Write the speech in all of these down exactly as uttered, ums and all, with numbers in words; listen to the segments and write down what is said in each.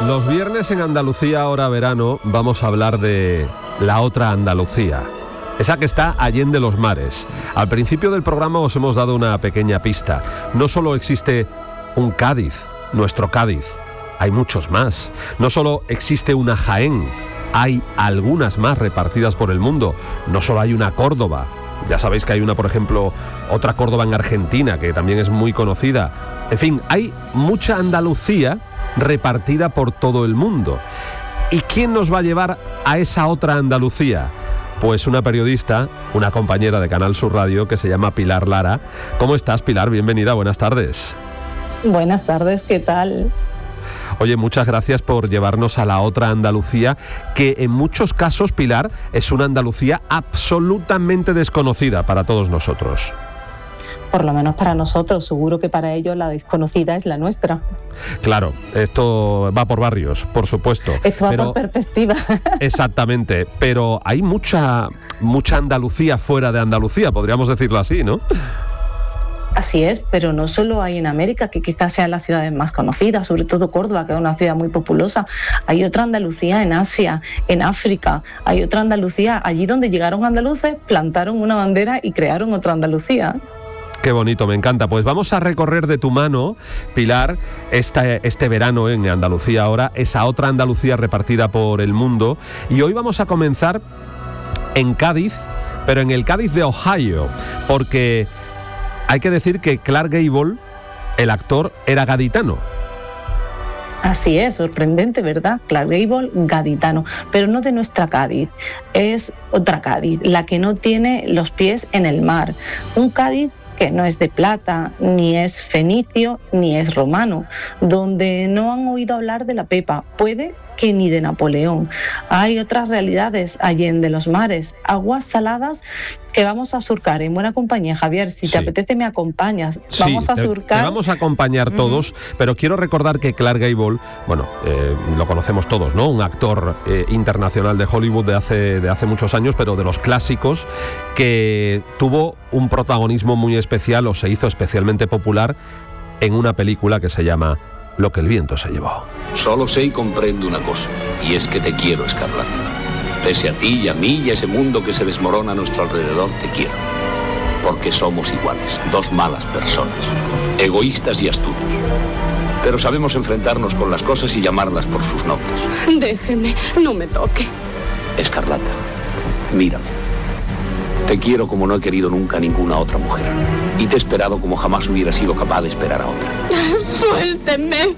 Los viernes en Andalucía, hora verano, vamos a hablar de la otra Andalucía, esa que está allende los mares. Al principio del programa os hemos dado una pequeña pista. No solo existe un Cádiz, nuestro Cádiz, hay muchos más. No solo existe una Jaén, hay algunas más repartidas por el mundo. No solo hay una Córdoba, ya sabéis que hay una, por ejemplo, otra Córdoba en Argentina, que también es muy conocida. En fin, hay mucha Andalucía repartida por todo el mundo. ¿Y quién nos va a llevar a esa otra Andalucía? Pues una periodista, una compañera de Canal Sur Radio que se llama Pilar Lara. ¿Cómo estás, Pilar? Bienvenida, buenas tardes. Buenas tardes, ¿qué tal? Oye, muchas gracias por llevarnos a la otra Andalucía, que en muchos casos, Pilar, es una Andalucía absolutamente desconocida para todos nosotros. Por lo menos para nosotros, seguro que para ellos la desconocida es la nuestra. Claro, esto va por barrios, por supuesto. Esto va pero, por perspectiva. Exactamente, pero hay mucha, mucha Andalucía fuera de Andalucía, podríamos decirlo así, ¿no? Así es, pero no solo hay en América, que quizás sean las ciudades más conocidas, sobre todo Córdoba, que es una ciudad muy populosa. Hay otra Andalucía en Asia, en África. Hay otra Andalucía allí donde llegaron andaluces, plantaron una bandera y crearon otra Andalucía. Qué bonito, me encanta. Pues vamos a recorrer de tu mano, Pilar, este, este verano en Andalucía ahora, esa otra Andalucía repartida por el mundo. Y hoy vamos a comenzar en Cádiz, pero en el Cádiz de Ohio, porque hay que decir que Clark Gable, el actor, era gaditano. Así es, sorprendente, ¿verdad? Clark Gable, gaditano, pero no de nuestra Cádiz, es otra Cádiz, la que no tiene los pies en el mar. Un Cádiz que no es de plata, ni es fenicio, ni es romano, donde no han oído hablar de la Pepa, puede que ni de Napoleón. Hay otras realidades allende los mares, aguas saladas que vamos a surcar en buena compañía. Javier, si sí. te apetece me acompañas. Sí, vamos a surcar. Te vamos a acompañar todos, uh-huh. Pero quiero recordar que Clark Gable, bueno, eh, lo conocemos todos, ¿no? Un actor eh, internacional de Hollywood de hace, de hace muchos años, pero de los clásicos, que tuvo un protagonismo muy especial o se hizo especialmente popular en una película que se llama Lo que el viento se llevó. Solo sé y comprendo una cosa, y es que te quiero, Escarlata. Pese a ti y a mí y a ese mundo que se desmorona a nuestro alrededor, te quiero. Porque somos iguales, dos malas personas, egoístas y astutos. Pero sabemos enfrentarnos con las cosas y llamarlas por sus nombres. Déjeme, no me toque. Escarlata, mírame. Te quiero como no he querido nunca a ninguna otra mujer. Y te he esperado como jamás hubiera sido capaz de esperar a otra. Suélteme.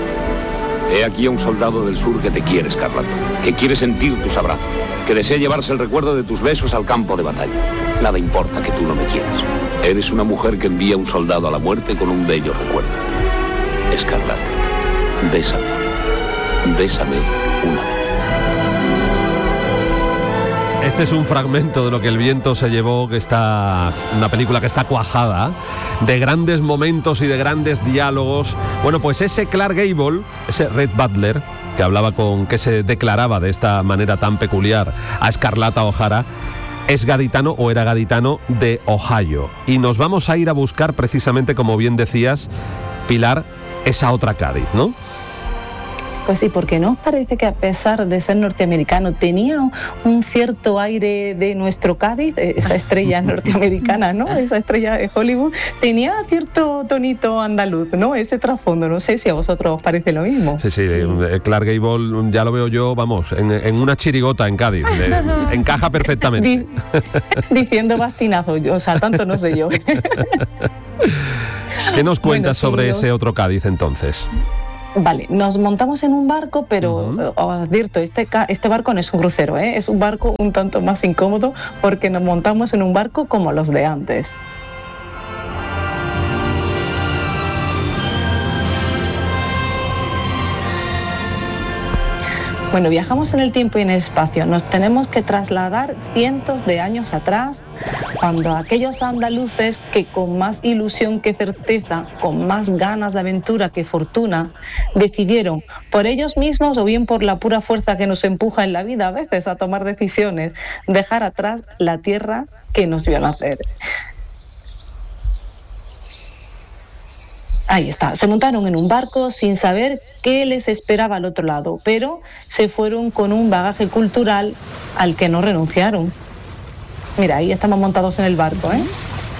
He aquí a un soldado del sur que te quiere, Escarlata, que quiere sentir tus abrazos, que desea llevarse el recuerdo de tus besos al campo de batalla. Nada importa que tú no me quieras. Eres una mujer que envía a un soldado a la muerte con un bello recuerdo. Escarlata, bésame. Bésame una vez. Este es un fragmento de Lo que el viento se llevó, que está una película que está cuajada de grandes momentos y de grandes diálogos. Bueno, pues ese Clark Gable, ese Red Butler, que hablaba con, que se declaraba de esta manera tan peculiar a Escarlata O'Hara, es gaditano o era gaditano de Ohio. Y nos vamos a ir a buscar precisamente, como bien decías, Pilar, esa otra Cádiz, ¿no? Pues sí, porque ¿no os parece que a pesar de ser norteamericano tenía un cierto aire de nuestro Cádiz, esa estrella norteamericana, ¿no? Esa estrella de Hollywood, tenía cierto tonito andaluz, ¿no? Ese trasfondo, no sé si a vosotros os parece lo mismo. Sí, sí, sí. Clark Gable ya lo veo yo, vamos, en, en una chirigota en Cádiz, de, encaja perfectamente. Diciendo bastinazo, o sea, tanto no sé yo. ¿Qué nos cuentas bueno, sobre sí, yo... ese otro Cádiz entonces? Vale, nos montamos en un barco, pero uh-huh. os advierto, este, este barco no es un crucero, ¿eh? Es un barco un tanto más incómodo porque nos montamos en un barco como los de antes. Bueno, viajamos en el tiempo y en el espacio. Nos tenemos que trasladar cientos de años atrás, cuando aquellos andaluces que con más ilusión que certeza, con más ganas de aventura que fortuna, decidieron por ellos mismos o bien por la pura fuerza que nos empuja en la vida a veces a tomar decisiones, dejar atrás la tierra que nos vio nacer. Ahí está, se montaron en un barco sin saber qué les esperaba al otro lado, pero se fueron con un bagaje cultural al que no renunciaron. Mira, ahí estamos montados en el barco, ¿eh?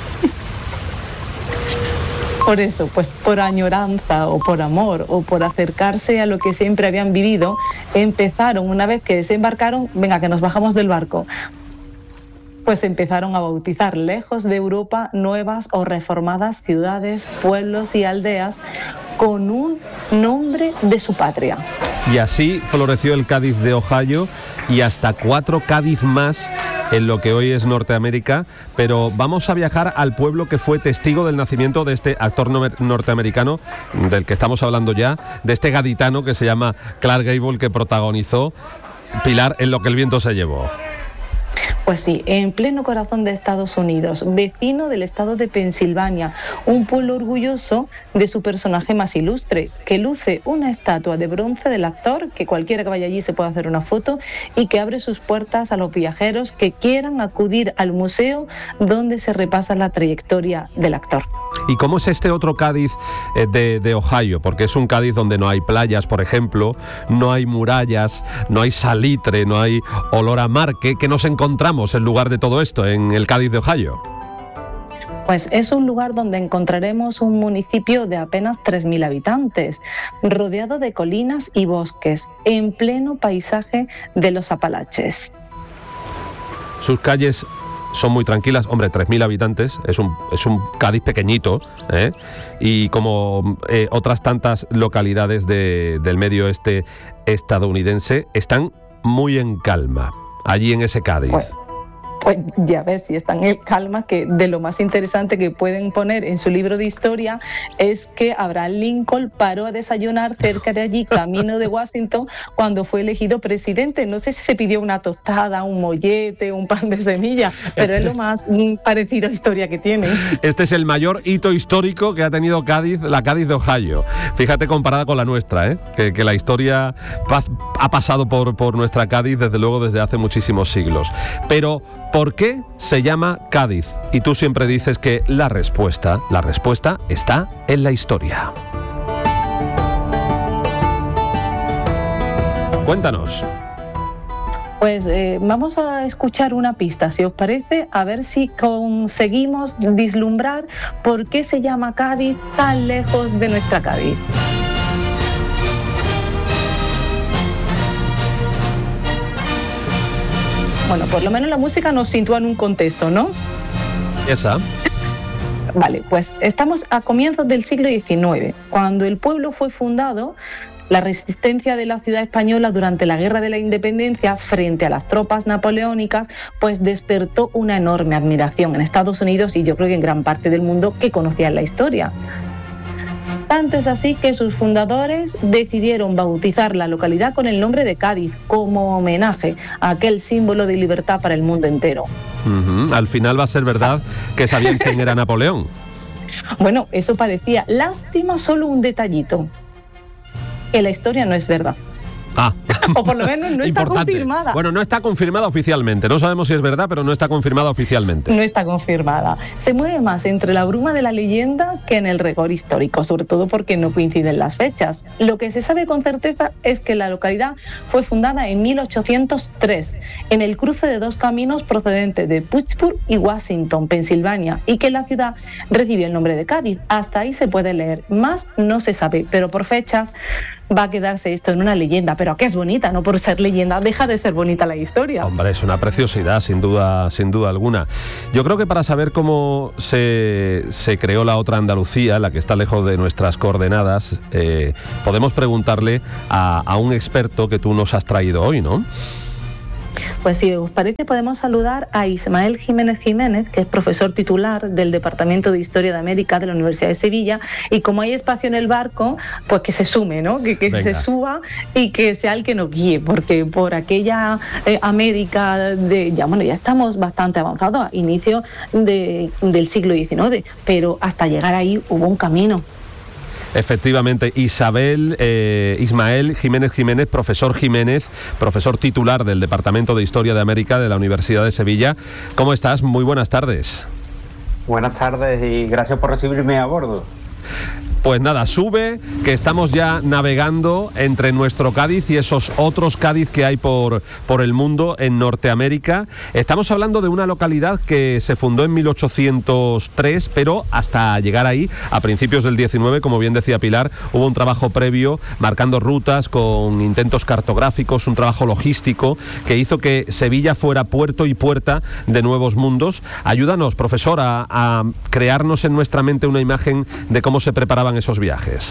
Por eso, pues por añoranza o por amor o por acercarse a lo que siempre habían vivido, empezaron, una vez que desembarcaron, venga, que nos bajamos del barco, pues empezaron a bautizar lejos de Europa nuevas o reformadas ciudades, pueblos y aldeas con un nombre de su patria. Y así floreció el Cádiz de Ohio y hasta cuatro Cádiz más en lo que hoy es Norteamérica, pero vamos a viajar al pueblo que fue testigo del nacimiento de este actor norteamericano, del que estamos hablando ya, de este gaditano que se llama Clark Gable, que protagonizó Pilar en Lo que el viento se llevó. Pues sí, en pleno corazón de Estados Unidos, vecino del estado de Pensilvania, un pueblo orgulloso de su personaje más ilustre, que luce una estatua de bronce del actor, que cualquiera que vaya allí se puede hacer una foto, y que abre sus puertas a los viajeros que quieran acudir al museo donde se repasa la trayectoria del actor. ¿Y cómo es este otro Cádiz eh, de, de Ohio? Porque es un Cádiz donde no hay playas, por ejemplo, no hay murallas, no hay salitre, no hay olor a mar. ¿Qué, qué nos encontramos en lugar de todo esto en el Cádiz de Ohio? Pues es un lugar donde encontraremos un municipio de apenas tres mil habitantes, rodeado de colinas y bosques, en pleno paisaje de los Apalaches. Sus calles son muy tranquilas, hombre, tres mil habitantes, es un, es un Cádiz pequeñito, ¿eh? Y como eh, otras tantas localidades de, del medio oeste estadounidense, están muy en calma, allí en ese Cádiz. Pues, pues ya ves, si están en calma, que de lo más interesante que pueden poner en su libro de historia es que Abraham Lincoln paró a desayunar cerca de allí, camino de Washington, cuando fue elegido presidente. No sé si se pidió una tostada, un mollete, un pan de semilla, pero es lo más parecido a historia que tiene. Este es el mayor hito histórico que ha tenido Cádiz, la Cádiz de Ohio. Fíjate, comparada con la nuestra, ¿eh? que, que la historia pas, ha pasado por, por nuestra Cádiz, desde luego, desde hace muchísimos siglos. Pero ¿por qué se llama Cádiz? Y tú siempre dices que la respuesta, la respuesta está en la historia. Cuéntanos. Pues eh, vamos a escuchar una pista, si os parece, a ver si conseguimos vislumbrar por qué se llama Cádiz tan lejos de nuestra Cádiz. Bueno, por lo menos la música nos sitúa en un contexto, ¿no? Esa. Vale, pues estamos a comienzos del siglo diecinueve, cuando el pueblo fue fundado. La resistencia de la ciudad española durante la Guerra de la Independencia frente a las tropas napoleónicas pues despertó una enorme admiración en Estados Unidos y yo creo que en gran parte del mundo que conocían la historia. Tanto es así que sus fundadores decidieron bautizar la localidad con el nombre de Cádiz, como homenaje a aquel símbolo de libertad para el mundo entero. Uh-huh. Al final va a ser verdad que sabían quién era Napoleón. Bueno, eso parecía. Lástima, solo un detallito, que la historia no es verdad. Ah, o por lo menos no está importante. confirmada. Bueno, no está confirmada oficialmente. No sabemos si es verdad, pero no está confirmada oficialmente. No está confirmada. Se mueve más entre la bruma de la leyenda que en el rigor histórico, sobre todo porque no coinciden las fechas. Lo que se sabe con certeza es que la localidad fue fundada en mil ochocientos tres, en el cruce de dos caminos procedentes de Pittsburgh y Washington, Pensilvania, y que la ciudad recibió el nombre de Cádiz. Hasta ahí se puede leer. Más no se sabe, pero por fechas va a quedarse esto en una leyenda, pero que es bonita, no por ser leyenda deja de ser bonita la historia. Hombre, es una preciosidad, sin duda, sin duda alguna. Yo creo que para saber cómo se, se creó la otra Andalucía, la que está lejos de nuestras coordenadas, eh, podemos preguntarle a, a un experto que tú nos has traído hoy, ¿no? Pues si os parece, podemos saludar a Ismael Jiménez Jiménez, que es profesor titular del Departamento de Historia de América de la Universidad de Sevilla, y como hay espacio en el barco, pues que se sume, ¿no? Que, que se suba y que sea el que nos guíe, porque por aquella eh, América de, ya bueno, ya estamos bastante avanzados a inicio de, del siglo diecinueve, pero hasta llegar ahí hubo un camino. Efectivamente, Isabel, eh, Ismael Jiménez Jiménez, profesor Jiménez, profesor titular del Departamento de Historia de América de la Universidad de Sevilla. ¿Cómo estás? Muy buenas tardes. Buenas tardes y gracias por recibirme a bordo. Pues nada, sube, que estamos ya navegando entre nuestro Cádiz y esos otros Cádiz que hay por, por el mundo en Norteamérica. Estamos hablando de una localidad que se fundó en mil ochocientos tres, pero hasta llegar ahí, a principios del diecinueve, como bien decía Pilar, hubo un trabajo previo marcando rutas con intentos cartográficos, un trabajo logístico que hizo que Sevilla fuera puerto y puerta de nuevos mundos. Ayúdanos, profesor, a, a crearnos en nuestra mente una imagen de cómo se preparaban esos viajes.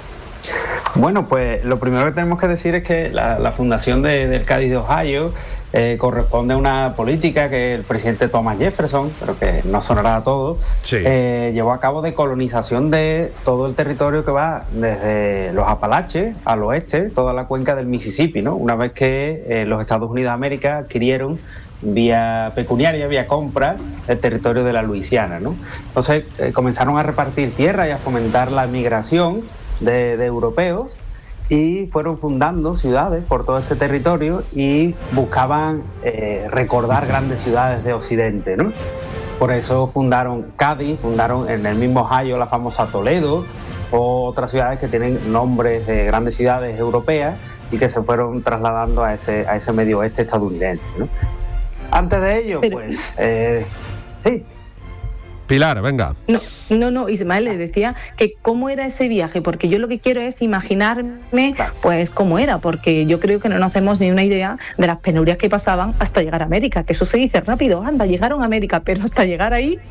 Bueno, pues lo primero que tenemos que decir es que la, la fundación de, del Cádiz de Ohio eh, corresponde a una política que el presidente Thomas Jefferson, pero que no sonará a todos, sí. eh, llevó a cabo de colonización de todo el territorio que va desde los Apalaches al oeste, toda la cuenca del Mississippi, ¿no? Una vez que eh, los Estados Unidos de América adquirieron vía pecuniaria, vía compra, el territorio de la Luisiana, ¿no? Entonces eh, comenzaron a repartir tierra y a fomentar la migración de, de europeos y fueron fundando ciudades por todo este territorio y buscaban eh, recordar grandes ciudades de Occidente, ¿no? Por eso fundaron Cádiz, fundaron en el mismo Ohio la famosa Toledo, o otras ciudades que tienen nombres de grandes ciudades europeas y que se fueron trasladando a ese, a ese medio oeste estadounidense, ¿no? Antes de ello, Pero, pues, eh, sí. Pilar, venga. No, no, no, Ismael le decía que cómo era ese viaje, porque yo lo que quiero es imaginarme, claro, pues cómo era, porque yo creo que no nos hacemos ni una idea de las penurias que pasaban hasta llegar a América, que eso se dice rápido, anda, llegaron a América, pero hasta llegar ahí...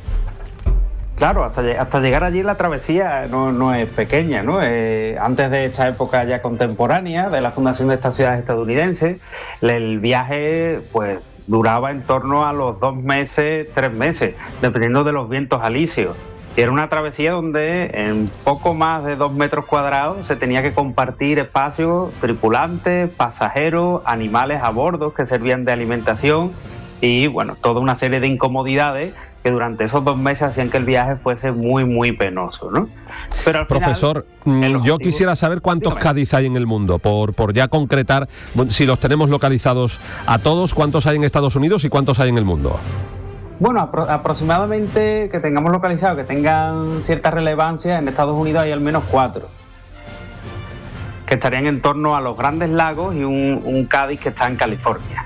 Claro, hasta, hasta llegar allí la travesía no, no es pequeña, ¿no? Eh, antes de esta época ya contemporánea, de la fundación de estas ciudades estadounidenses, el viaje, pues, duraba en torno a los dos meses, tres meses, dependiendo de los vientos alisios. Y era una travesía donde en poco más de dos metros cuadrados se tenía que compartir espacios, tripulantes, pasajeros, animales a bordo que servían de alimentación y, bueno, toda una serie de incomodidades que durante esos dos meses hacían que el viaje fuese muy, muy penoso, ¿no? Pero al Profesor, final, yo quisiera saber cuántos dígame. Cádiz hay en el mundo, por, por ya concretar, si los tenemos localizados a todos, cuántos hay en Estados Unidos y cuántos hay en el mundo. Bueno, apro- aproximadamente que tengamos localizados, que tengan cierta relevancia, en Estados Unidos hay al menos cuatro, que estarían en torno a los Grandes Lagos y un, un Cádiz que está en California.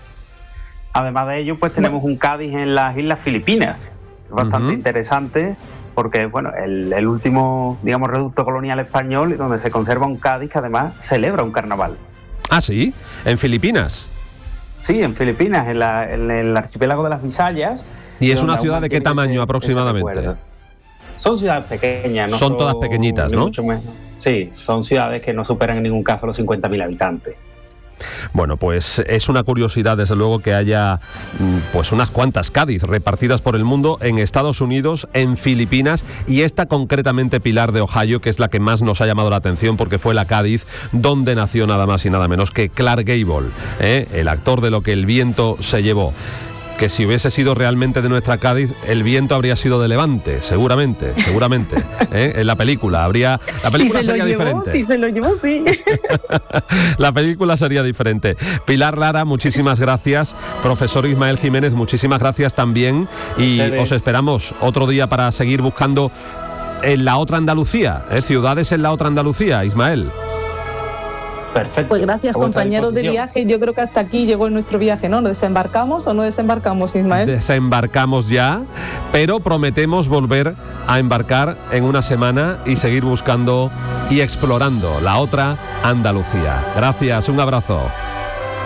Además de ello, pues tenemos un Cádiz en las Islas Filipinas, bastante uh-huh. interesante, porque bueno, el, el último, digamos, reducto colonial español, donde se conserva un Cádiz que además celebra un carnaval. ¿Ah, sí? ¿En Filipinas? Sí, en Filipinas, en, la, en el archipiélago de las Visayas. ¿Y es una ciudad de qué tamaño ese, aproximadamente? Ese son ciudades pequeñas, ¿no? Son, son todas pequeñitas, ¿no? Mucho menos. Sí, son ciudades que no superan en ningún caso los cincuenta mil habitantes. Bueno, pues es una curiosidad, desde luego, que haya pues unas cuantas Cádiz repartidas por el mundo, en Estados Unidos, en Filipinas, y esta concretamente, Pilar, de Ohio, que es la que más nos ha llamado la atención porque fue la Cádiz donde nació nada más y nada menos que Clark Gable, ¿eh? el actor de Lo que el viento se llevó. Que si hubiese sido realmente de nuestra Cádiz, el viento habría sido de Levante, seguramente, seguramente. ¿eh? En la película habría, la película si sería se lo llevó, diferente. Si se lo llevó, sí. La película sería diferente. Pilar Lara, muchísimas gracias. Profesor Ismael Jiménez, muchísimas gracias también. Y os esperamos otro día para seguir buscando en la otra Andalucía, ¿eh? ciudades en la otra Andalucía, Ismael. Perfecto. Pues gracias, compañeros de viaje. Yo creo que hasta aquí llegó nuestro viaje, ¿no? ¿Nos desembarcamos o no desembarcamos, Ismael? Desembarcamos ya, pero prometemos volver a embarcar en una semana y seguir buscando y explorando la otra Andalucía. Gracias, un abrazo.